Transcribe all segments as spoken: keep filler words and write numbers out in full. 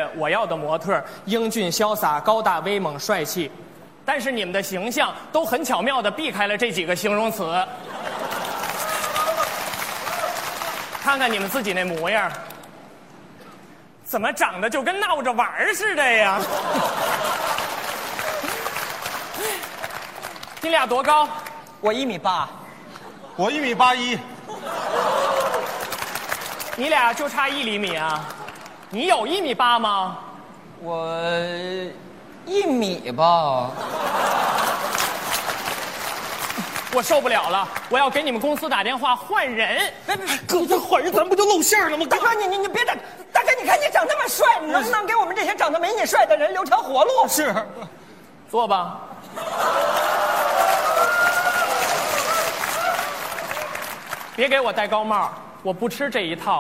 我要的模特，英俊潇洒、高大威猛、帅气。但是你们的形象都很巧妙地避开了这几个形容词。看看你们自己那模样，怎么长得就跟闹着玩似的呀？你俩多高？ 我一米八， 我一米八一。 你俩就差一厘米啊？你有一米八吗？ 我一米吧。 我受不了了，我要给你们公司打电话换人。 别别别， 哥，这换人咱不就露馅了吗？ 大哥，你你你别打！大哥，你看你长那么帅，你能不能给我们这些长得没你帅的人留条活路？ 是， 坐吧。别给我戴高帽，我不吃这一套。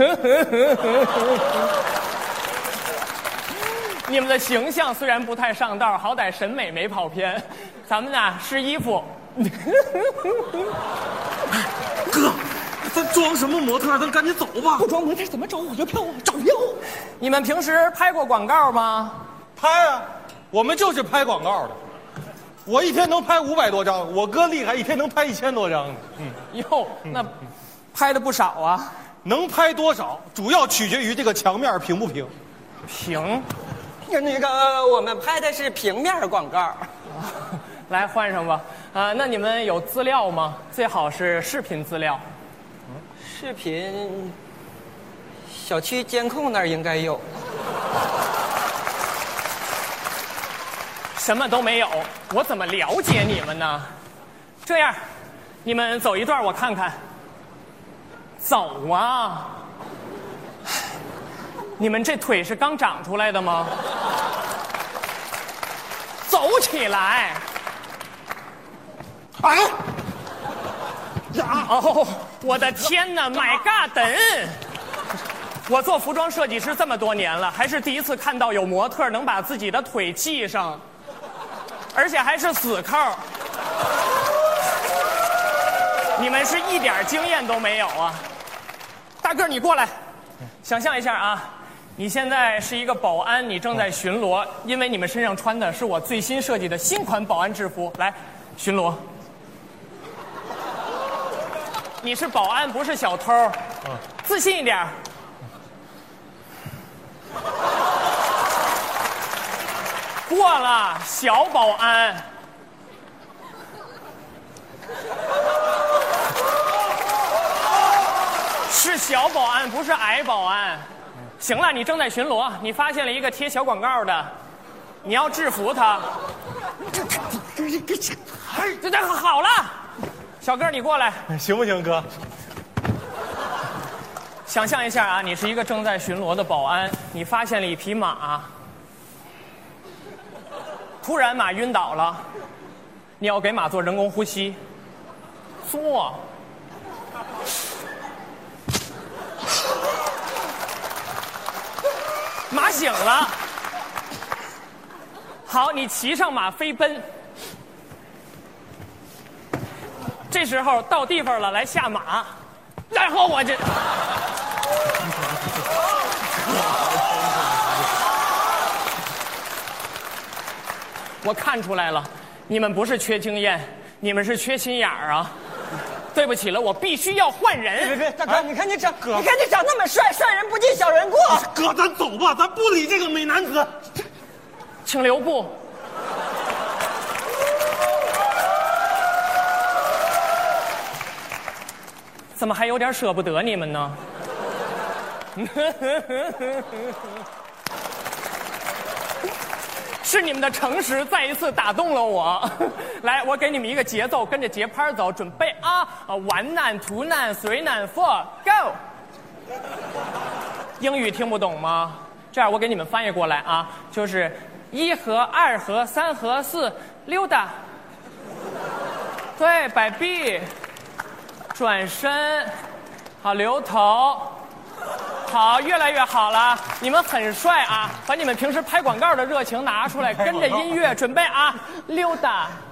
你们的形象虽然不太上道，好歹审美没跑偏。咱们呢试衣服。 哥，咱装什么模特？咱赶紧走吧。 不装模特怎么找我的票啊？找票！ 你们平时拍过广告吗？ 拍啊，我们就是拍广告的。我一天能拍五百多张，我哥厉害，一天能拍一千多张呢。嗯， 哟，那拍的不少啊。 能拍多少，主要取决于这个墙面平不平。 平。 那个我们拍的是平面广告。 来换上吧。啊、呃，那你们有资料吗？最好是视频资料。 视频，小区监控那儿应该有。 什么都没有，我怎么了解你们呢？这样，你们走一段我看看。走啊！你们这腿是刚长出来的吗？走起来！ 啊！呀！ 哦，我的天哪 ！My God！ 我做服装设计师这么多年了，还是第一次看到有模特能把自己的腿系上，而且还是死扣。你们是一点经验都没有啊！大个儿，你过来，想象一下啊，你现在是一个保安，你正在巡逻，因为你们身上穿的是我最新设计的新款保安制服，来巡逻。你是保安，不是小偷，自信一点。过了，小保安。是小保安，不是矮保安。行了，你正在巡逻，你发现了一个贴小广告的，你要制服他。这这好了，小哥，你过来， 行不行，哥？ 想象一下啊，你是一个正在巡逻的保安，你发现了一匹马，突然马晕倒了，你要给马做人工呼吸，做。马醒了，好，你骑上马飞奔。这时候到地方了，来下马，然后我这，我看出来了，你们不是缺经验，你们是缺心眼儿啊！对不起了，我必须要换人。 别别，大哥，你看你长，你看你长那么帅，帅人不计小人过。 哥，咱走吧，咱不理这个美男子。 请留步。怎么还有点舍不得你们呢？是你们的诚实再一次打动了我。来，我给你们一个节奏，跟着节拍走，准备啊！啊 ，one 难 two 难 three 难 four go。英语听不懂吗？这样我给你们翻译过来啊，就是一和二和三和四溜达。对，摆臂，转身，好，留头。好，越来越好了，你们很帅啊！把你们平时拍广告的热情拿出来，跟着音乐准备啊，溜达。